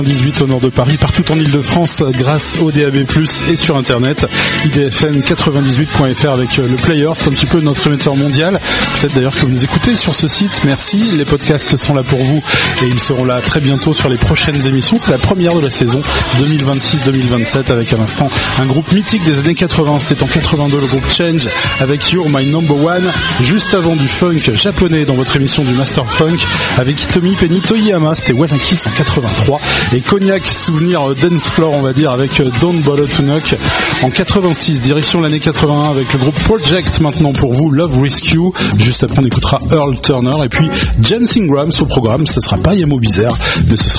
18 au nord de Paris, partout en Ile-de-France grâce au DAB+, et sur internet, idfm98.fr avec le player, c'est un petit peu notre émetteur mondial. Peut-être d'ailleurs que vous nous écoutez sur ce site, merci. Les podcasts sont là pour vous et ils seront là très bientôt sur les prochaines émissions. C'est la première de la saison 2026-2027 avec à l'instant un groupe mythique des années 80. C'était en 82 le groupe Change avec You're My Number One. Juste avant du funk japonais dans votre émission du Master Funk avec Hitomi Penny Toyama, c'était When I Kiss en 83. Et Cognac, souvenir dance floor on va dire avec Don't Bother to Knock en 86, direction l'année 81 avec le groupe Project maintenant pour vous, Love Rescue. Juste après on écoutera Earl Turner et puis James Ingrams au programme, ce sera pas Yamo Bizarre mais ce sera